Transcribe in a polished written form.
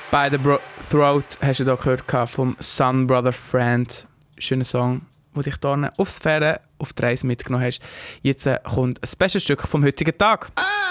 By the Throat hast du da gehört vom Sun Brother Friend. Schöner Song, wo dich hier aufs Fähren, auf die Reise mitgenommen hast. Jetzt kommt ein Special-Stück vom heutigen Tag.